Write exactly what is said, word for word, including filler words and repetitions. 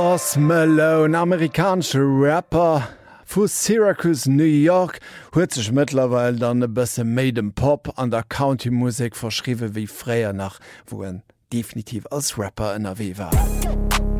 Post Malone, amerikanische Rapper vu Syracuse, New York, huet sech mittlerweile dann e bësse Maiden Pop an der County-Musik verschriwe wie fréier nach, wo en definitiv als Rapper ënnerwee war.